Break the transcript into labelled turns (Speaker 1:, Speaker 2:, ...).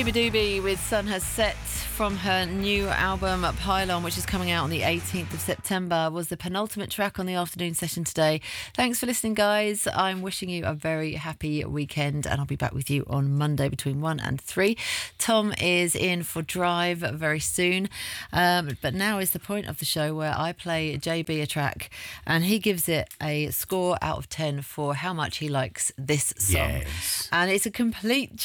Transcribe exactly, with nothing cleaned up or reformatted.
Speaker 1: Doobie with Sun Has Set from her new album Pylon, which is coming out on the eighteenth of September, was the penultimate track on the afternoon session today. Thanks for listening, guys. I'm wishing you a very happy weekend, and I'll be back with you on Monday between one and three. Tom is in for Drive very soon, um, but now is the point of the show where I play J B a track and he gives it a score out of ten for how much he likes this song.
Speaker 2: Yes.
Speaker 1: And it's a complete